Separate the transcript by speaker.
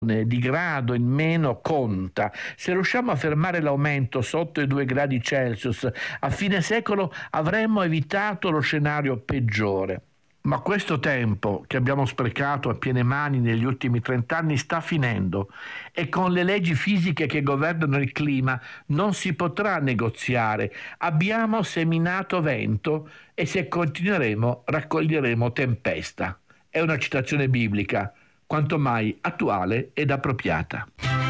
Speaker 1: di grado in meno conta. Se riusciamo a fermare l'aumento sotto i 2 gradi Celsius a fine secolo avremmo evitato lo scenario peggiore. Ma questo tempo che abbiamo sprecato a piene mani negli ultimi 30 anni sta finendo e con le leggi fisiche che governano il clima non si potrà negoziare. Abbiamo seminato vento e se continueremo raccoglieremo tempesta. È una citazione biblica, quanto mai attuale ed appropriata.